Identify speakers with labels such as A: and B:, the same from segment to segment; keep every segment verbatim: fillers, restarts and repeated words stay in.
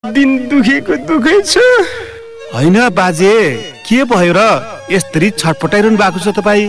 A: दिन दुखेको दुखै छ।
B: होइन बाजे, के भयो र यसरी छटपटाइरहनु भएको छ तपाईँ?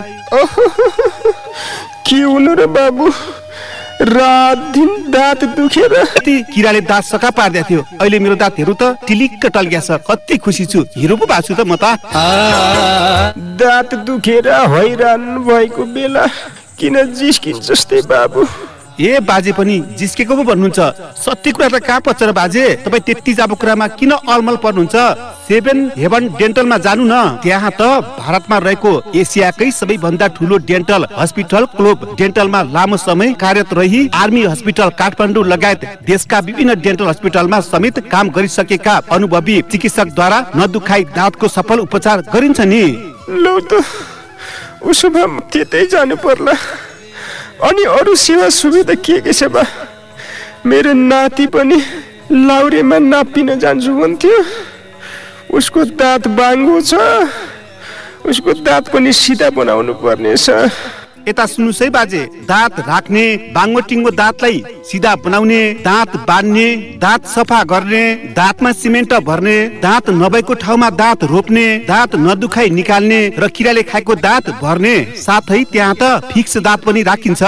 A: के हुनु र बाबु, रात दिन दाँत दुखेर
B: किराले दाँत सका पार्दै थियो। अहिले मेरो दाँत हेरु त टिलिक्क टल्क्या छ। कति खुसी छु, हिरो पो भएको छु त म त।
A: दाँत दुखेर हैरान भएको बेला किन जिस्किन्छ जस्तै बाबु?
B: ए बाजे पनि जिस्केको पो भन्नुहुन्छ? सत्य कुरा त कहाँ पर्छ र बाजे? तपाईँ त्यति जाबो कुरामा किन अलमल पर्नुहुन्छ? सेभेन हेभन डेन्टलमा जानु न। त्यहाँ त भारतमा रहेको एसियाकै सबैभन्दा ठुलो डेन्टल हस्पिटल क्लोब डेन्टलमा लामो समय कार्यरत रही आर्मी हस्पिटल काठमाडौँ लगायत देशका विभिन्न डेन्टल हस्पिटलमा समेत काम गरिसकेका अनुभवी चिकित्सकद्वारा नदुखाई दाँतको सफल उपचार गरिन्छ नि।
A: लौ त उसो भए त्यतै जानु पर्ला। अनि अरू सेवा सुविधा के के छ बा? मेरो नाति पनि लाउरेमा नापिन जान्छु भन्थ्यो। उसको दाँत बाङ्गो छ, उसको दाँत पनि सिधा बनाउनु पर्नेछ।
B: यता सुन्नुस् है बाजे, दाँत राख्ने, बाङ्गो टिङ्गो दाँतलाई सिधा बनाउने, दाँत बान्ने, दाँत सफा गर्ने, दाँतमा सिमेन्ट भर्ने, दाँत नभएको ठाउँमा दाँत रोप्ने, दाँत नदुखाई निकाल्ने र किराले खाएको दाँत भर्ने, साथै त्यहाँ त फिक्स दाँत पनि राखिन्छ।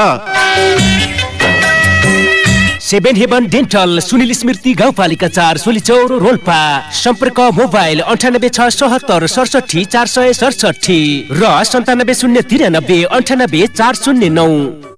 C: सेभेन हेभन डेन्टल, सुनिल स्मृति गाउँपालिका चार, सोलीचौर, रोल्पा। सम्पर्क मोबाइल अन्ठानब्बे छ सतहत्तर सडसठी चार सय सडसठी र सन्तानब्बे शून्य तिरानब्बे अन्ठानब्बे चार शून्य नौ।